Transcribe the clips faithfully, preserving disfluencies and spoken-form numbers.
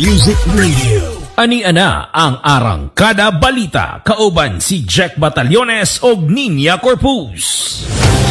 Music Radio. Ani-ana ang Arangkada Balita, kauban si Jack Batallones og Ninya Corpus.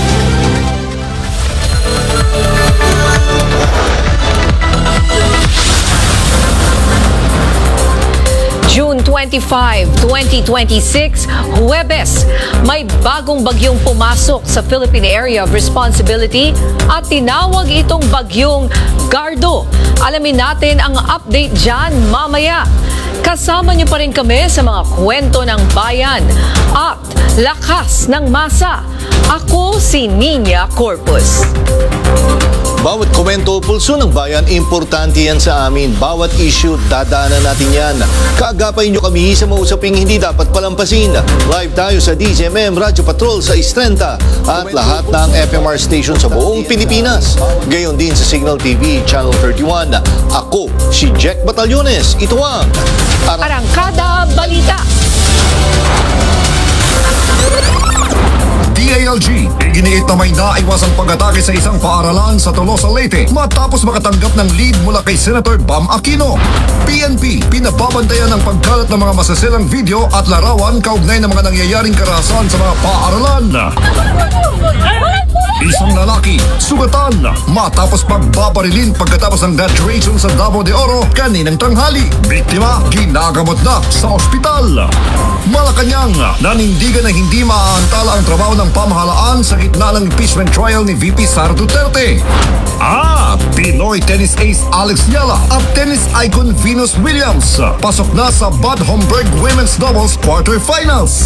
June twenty-fifth, twenty twenty-six, Huwebes, may bagong bagyong pumasok sa Philippine Area of Responsibility at tinawag itong bagyong Gardo. Alamin natin ang update dyan mamaya. Kasama niyo pa rin kami sa mga kwento ng bayan at lakas ng masa. Ako si Ninya Corpus. Bawat komento o pulso ng bayan, importante yan sa amin. Bawat issue, dadaanan natin yan. Kaagapay nyo kami sa mausaping hindi dapat palampasin. Live tayo sa D Z M M Radio Patrol sa Istrenta at lahat ng F M R station sa buong Pilipinas. Gayon din sa Signal T V Channel thirty-one. Ako, si Jack Batallones. Ito ang Arang- Arangkada Balita. D A L G, iginiit na may naiwasang pag-atake sa isang paaralan sa Tolosa, Leyte matapos makatanggap ng lead mula kay Senator Bam Aquino. P N P, pinababantayan ang pagkalat ng mga masasilang video at larawan kaugnay ng mga nangyayaring karahasan sa mga paaralan. Isang lalaki, sugatan matapos pagbabarilin pagkatapos ng graduation sa Davao de Oro kaninang tanghali. Biktima, ginagamot na sa ospital. Malacanang, nanindigan na hindi maaantala ang trabaho ng pamahalaan sa gitna ng impeachment trial ni V P Sara Duterte. Ah, Pinoy tennis ace Alex Yala at tennis icon Venus Williams pasok na sa Bad Homburg Women's Doubles Quarterfinals.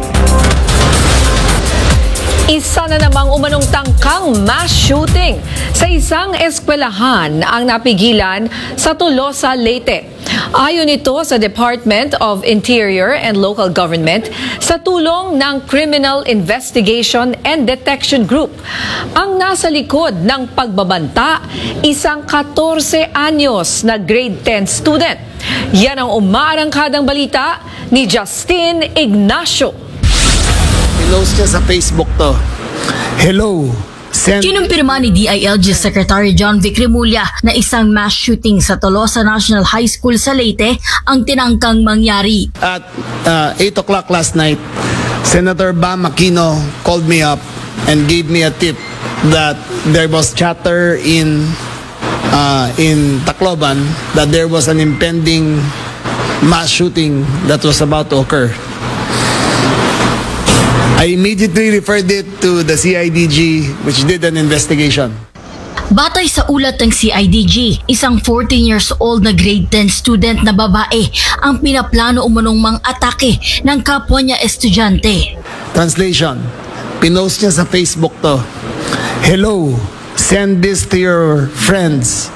Isa na namang umanong tangkang mass shooting sa isang eskwelahan ang napigilan sa Tolosa, Leyte. Ayon ito sa Department of Interior and Local Government sa tulong ng Criminal Investigation and Detection Group. Ang nasa likod ng pagbabanta, isang fourteen anyos na grade ten student. Yan ang umaarangkadang balita ni Justin Ignacio. Pinost niya sa Facebook to. Hello. Send... Kinumpirma ni D I L G Secretary John Vic Remulla na isang mass shooting sa Tolosa National High School sa Leyte ang tinangkang mangyari. At uh, eight o'clock last night, Senator Bam Aquino called me up and gave me a tip that there was chatter in uh, in Tacloban that there was an impending mass shooting that was about to occur. I immediately referred it to the C I D G, which did an investigation. Batay sa ulat ng C I D G, isang fourteen years old na grade ten student na babae ang pinaplano umunong mang-atake ng kapwa niya estudyante. Translation, pinost niya sa Facebook to. Hello, send this to your friends.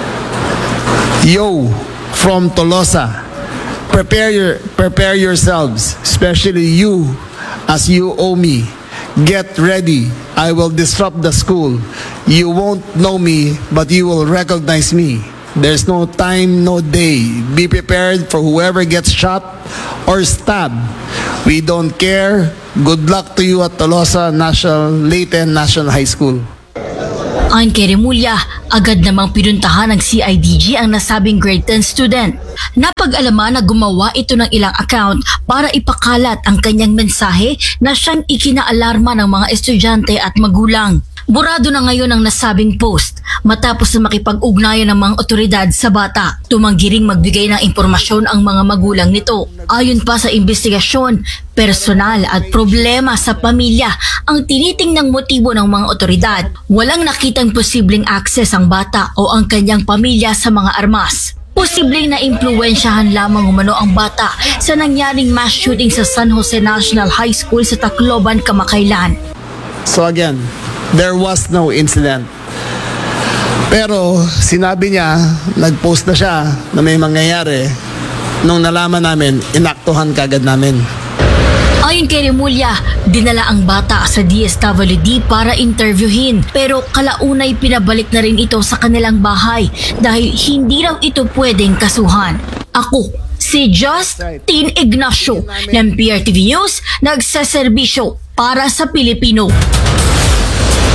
Yo, from Tolosa. Prepare your prepare yourselves, especially you, as you owe me. Get ready. I will disrupt the school. You won't know me, but you will recognize me. There's no time, no day. Be prepared for whoever gets shot or stabbed. We don't care. Good luck to you at Tolosa National Leyte National High School. Ayon kay Remulla, agad namang pinuntahan ng C I D G ang nasabing grade ten student. Napag-alaman na gumawa ito ng ilang account para ipakalat ang kanyang mensahe na siyang ikinaalarma ng mga estudyante at magulang. Burado na ngayon ang nasabing post matapos na makipag-ugnayan ng mga otoridad sa bata. Tumanggi ring magbigay ng impormasyon ang mga magulang nito. Ayon pa sa investigasyon, personal at problema sa pamilya ang tinitingnang motibo ng mga otoridad. Walang nakitang posibleng access ang bata o ang kanyang pamilya sa mga armas. Posibleng na-impluwensyahan lamang umano ang bata sa nangyaring mass shooting sa San Jose National High School sa Tacloban kamakailan. So again, there was no incident. Pero sinabi niya, nag-post na siya na may mangyayari. Nung nalaman namin, inaktuhan kagad namin. Ayon kay Remulla, dinala ang bata sa D S W D para interviewin pero kalaunay pinabalik na rin ito sa kanilang bahay dahil hindi raw ito pwedeng kasuhan. Ako, si Justin Ignacio ng P R T V News, nagsaserbisyo para sa Pilipino.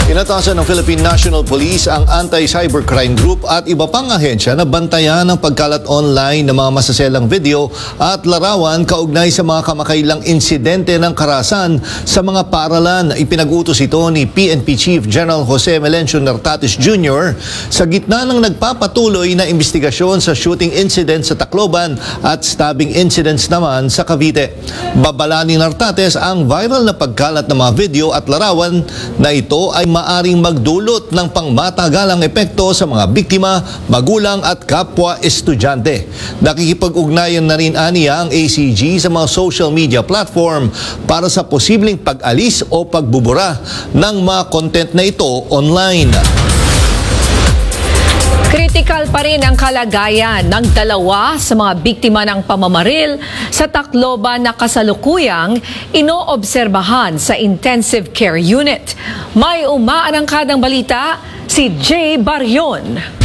Inatasan ng Philippine National Police ang Anti-Cybercrime Group at iba pang ahensya na bantayan ang pagkalat online ng mga masaselang video at larawan kaugnay sa mga kamakailang insidente ng karahasan sa mga paaralan. Ipinag-utos ito ni P N P Chief General Jose Melencio Nartates Junior sa gitna ng nagpapatuloy na investigasyon sa shooting incident sa Tacloban at stabbing incidents naman sa Cavite. Babala ni Nartates ang viral na pagkalat ng mga video at larawan na ito ay maaring magdulot ng pangmatagalang epekto sa mga biktima, magulang at kapwa estudyante. Nakikipag-ugnayan na rin aniya ang A C G sa mga social media platform para sa posibleng pag-alis o pagbubura ng mga content na ito online. Critical pa rin ang kalagayan ng dalawa sa mga biktima ng pamamaril sa Tacloban na kasalukuyang inoobserbahan sa intensive care unit. May umaarangkadang balita si Jay Barrion.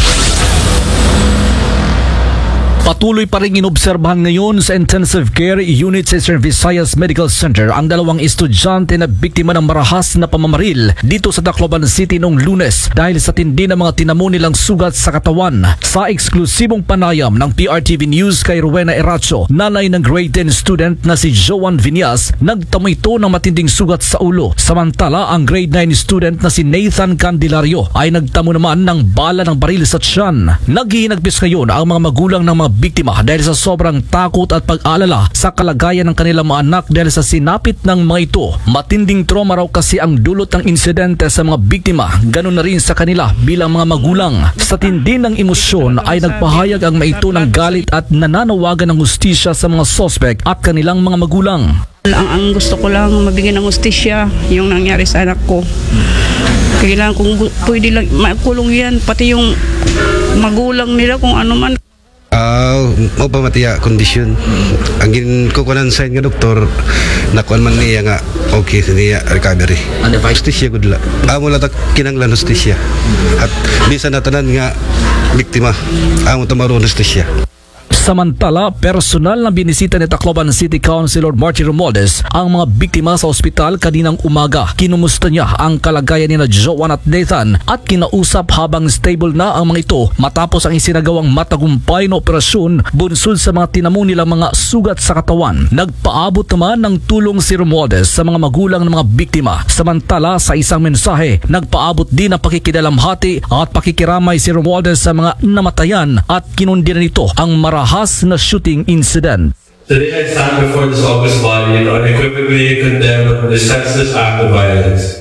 Patuloy pa rin inobserbahan ngayon sa intensive care unit sa Eastern Visayas Medical Center ang dalawang estudyante na biktima ng marahas na pamamaril dito sa Tacloban City noong Lunes dahil sa tindi ng mga tinamo nilang sugat sa katawan. Sa eksklusibong panayam ng P R T V News kay Rowena Eracho, nanay ng grade ten student na si Joan Viñas, nagtamo ito ng matinding sugat sa ulo. Samantala, ang grade nine student na si Nathan Candelario ay nagtamo naman ng bala ng baril sa tiyan. Naghihinagpis ngayon ang mga magulang ng mga biktima dahil sa sobrang takot at pag-alala sa kalagayan ng kanilang mga anak dahil sa sinapit ng mga ito. Matinding trauma raw kasi ang dulot ng insidente sa mga biktima, ganun na rin sa kanila bilang mga magulang. Sa tindi ng emosyon ay nagpahayag ang mga ito ng galit at nananawagan ng hustisya sa mga sospek at kanilang mga magulang. Ang, ang gusto ko lang mabigyan ng hustisya yung nangyari sa anak ko. Kailangan kung pwede lang makulong yan, pati yung magulang nila kung ano man. Uh, mo pa matiya kondisyon. Ang ginkukunan sign nga doktor nakuan man niya nga okay niya recovery. Hustisya gud la. Amo la ta kinanglan hustisya. At bisan na tanan nga biktima amo ta maron hustisya. Samantala, personal na binisita ni Tacloban City Councilor Marty Romualdez ang mga biktima sa ospital kaninang umaga. Kinumusta niya ang kalagayan ni na Joan at Nathan at kinausap habang stable na ang mga ito matapos ang isinagawang matagumpay na operasyon bunsod sa mga tinamo nilang mga sugat sa katawan. Nagpaabot naman ng tulong si Romualdez sa mga magulang ng mga biktima. Samantala, sa isang mensahe, nagpaabot din ng pakikidalamhati at pakikiramay si Romualdez sa mga namatayan at kinundina nito ang marahas na shooting incident. Today I stand before this august body and unequivocally condemn this senseless act of violence.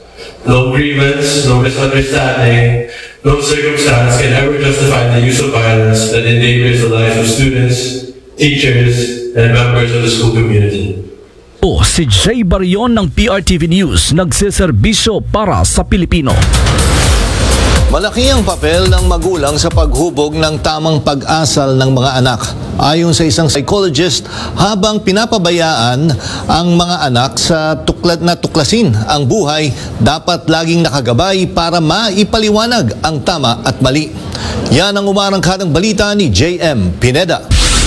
No grievance, no misunderstanding, no circumstance can ever justify the use of violence that endangers the lives of students, teachers, and members of the school community. O, si Jay Barrion ng P R T V News, nagsiserbisyo para sa Pilipino. Malaki ang papel ng magulang sa paghubog ng tamang pag-asal ng mga anak. Ayon sa isang psychologist, habang pinapabayaan ang mga anak sa tuklat na tuklasin ang buhay, dapat laging nakagabay para maipaliwanag ang tama at mali. Yan ang umarangkadang balita ni J M Pineda.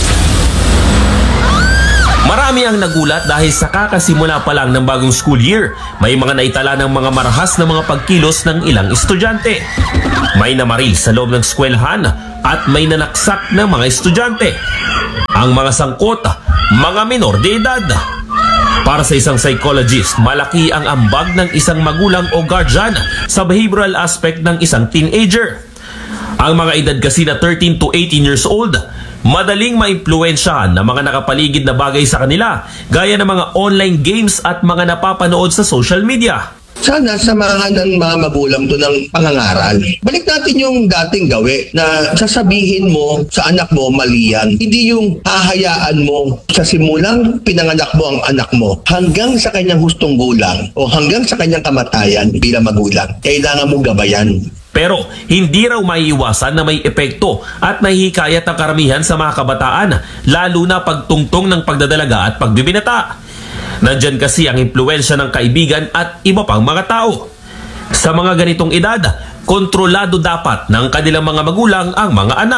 Marami ang nagulat dahil sa kakasimula pa lang ng bagong school year, may mga naitala ng mga marahas na mga pagkilos ng ilang estudyante. May namaril sa loob ng eskwelahan at may nanaksak ng mga estudyante. Ang mga sangkot, mga minor de edad. Para sa isang psychologist, malaki ang ambag ng isang magulang o guardian sa behavioral aspect ng isang teenager. Ang mga edad kasi na thirteen to eighteen years old, madaling maimpluwensyahan ng mga nakapaligid na bagay sa kanila, gaya ng mga online games at mga napapanood sa social media. Sana samahan ng mga magulang to ng pangangaral. Balik natin yung dating gawi na sasabihin mo sa anak mo mali yan. Hindi yung hahayaan mo sa simulang pinanganak mo ang anak mo hanggang sa kanyang hustong gulang o hanggang sa kanyang kamatayan bilang magulang. Kailangan mong gabayan. Pero hindi raw maiiwasan na may epekto at nahihikayat ang karamihan sa mga kabataan, lalo na pagtungtong ng pagdadalaga at pagbibinata. Nandyan kasi ang impluwensya ng kaibigan at iba pang mga tao. Sa mga ganitong edad, kontrolado dapat ng kanilang mga magulang ang mga anak.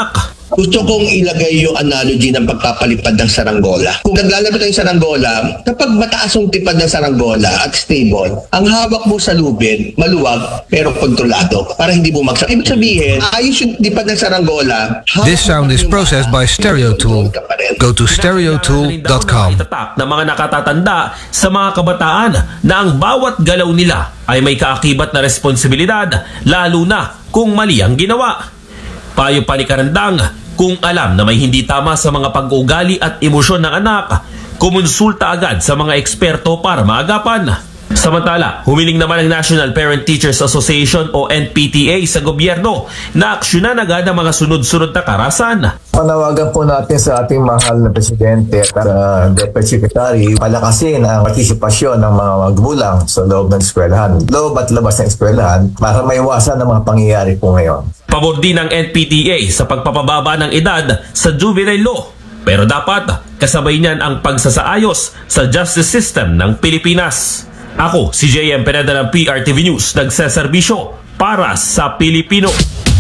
Gusto kong ilagay yung analogy ng pagpapalipad ng saranggola. Kung naglalaro tayo ng saranggola, kapag mataas ang tipad ng saranggola at stable, ang hawak mo sa lubid, maluwag pero kontrolado para hindi bumagsak. Ibig sabihin, ayos yung tipad ng saranggola. This sound is processed by StereoTool. Go to stereotool dot com. Itatak ng mga nakatatanda sa mga kabataan na ang bawat galaw nila ay may kaakibat na responsibilidad, lalo na kung mali ang ginawa. Payo pa ni Karandang, kung alam na may hindi tama sa mga pag-uugali at emosyon ng anak, kumonsulta agad sa mga eksperto para maagapan. Samantala, humiling naman ang National Parent Teachers Association o N P T A sa gobyerno na aksyonan agad ang mga sunod-sunod na karahasan. Panawagan po natin sa ating mahal na Presidente at uh, Deputy Secretary, palakasin ang partisipasyon ng mga magulang sa loob ng eskwelahan, loob at labas ng eskwelahan para maiwasan ang mga pangyayari po ngayon. Pabor din ng N P T A sa pagpapababa ng edad sa juvenile law. Pero dapat kasabay niyan ang pagsasaayos sa justice system ng Pilipinas. Ako, si J M Pineda ng P R T V News, nagseserbisyo para sa Pilipino.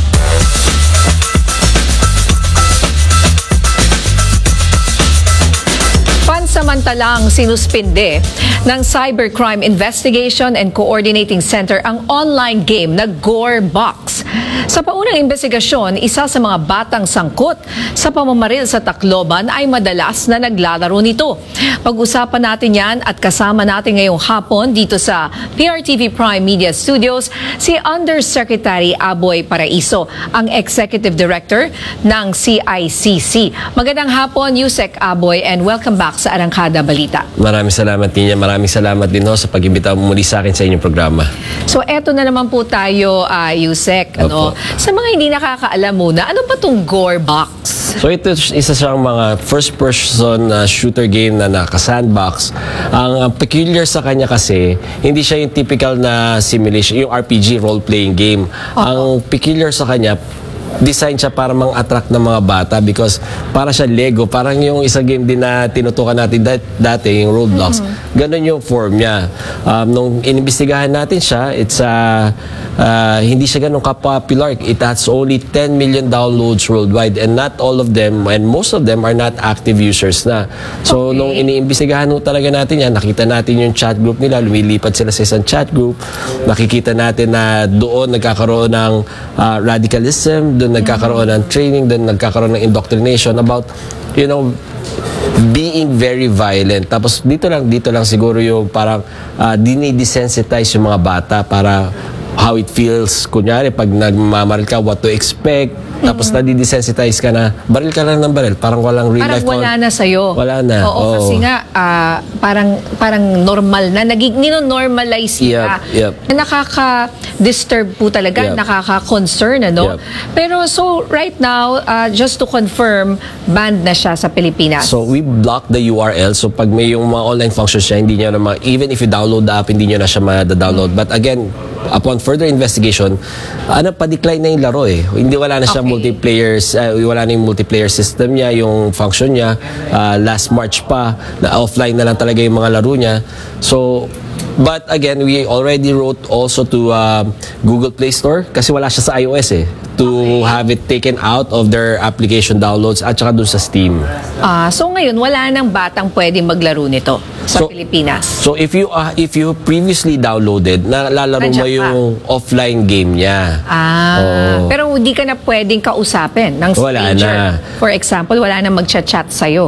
Pansamantalang sinuspinde ng Cybercrime Investigation and Coordinating Center ang online game na Gore Box. Sa paunang investigasyon, isa sa mga batang sangkot sa pamamaril sa Tacloban ay madalas na naglalaro nito. Pag-usapan natin yan at kasama natin ngayong hapon dito sa P R T V Prime Media Studios si Undersecretary Aboy Paraiso, ang Executive Director ng C I C C. Magandang hapon, Yusek Aboy, and welcome back sa Arangkada Balita. Maraming salamat niya. Maraming salamat din ho sa pag-imbita mo muli sa akin sa inyong programa. So eto na naman po tayo, uh, Yusek. Ano? Sa mga hindi nakakaalam muna, ano ba itong Gore Box? So ito isa siyang mga first-person uh, shooter game na naka-sandbox. Ang uh, peculiar sa kanya kasi, hindi siya yung typical na simulation, yung R P G role-playing game. Uh-huh. Ang peculiar sa kanya, design siya para mang-attract ng mga bata because para siya Lego. Parang yung isa game din na tinutukan natin dat dati, yung Roblox. Mm-hmm. Ganon yung form niya. Um, nung inimbestigahan natin siya, it's uh, uh, hindi siya ganun ka-popular. It has only ten million downloads worldwide and not all of them, and most of them are not active users na. So, okay. Nung iniimbestigahan nung talaga natin yan, nakita natin yung chat group nila, lumilipat sila sa isang chat group. Nakikita natin na doon nagkakaroon ng uh, radicalism, doon nagkakaroon ng training, doon nagkakaroon ng indoctrination about, you know, being very violent. Tapos dito lang, dito lang siguro yung parang uh, dinidesensitize yung mga bata para how it feels. Kunyari, pag nagmamaril ka, what to expect. Tapos mm-hmm. nadidesensitize ka na, baril ka lang ng baril. Parang walang real parang life. Parang wala na sa'yo. Wala na. Oo, Oo. Kasi nga, uh, parang, parang normal na. Naging, nino-normalize yep, yep. na. Nakaka-disturb po talaga. Yep. Nakaka-concern, ano? Yep. Pero so, right now, uh, just to confirm, banned na siya sa Pilipinas. So, we block the U R L. So, pag may yung mga online functions siya, hindi nyo naman, even if you download the app, hindi nyo na siya ma-download. But again, upon further investigation, ano, pa-decline na yung laro eh. Hindi, wala na siya okay. multiplayer, uh, wala na yung multiplayer system niya, yung function niya. Uh, last March pa, na offline na lang talaga yung mga laro niya. So, but again, we already wrote also to uh, Google Play Store kasi wala siya sa iOS eh. To okay. have it taken out of their application downloads at saka dun sa Steam. Ah, so ngayon wala nang batang pwedeng maglaro nito sa so, Pilipinas. So if you uh, if you previously downloaded, nalalaro mo yung pa. offline game niya. Ah, Oo. Pero hindi ka na pwedeng kausapin ng wala stranger. Na. For example, wala na magchat-chat sa'yo.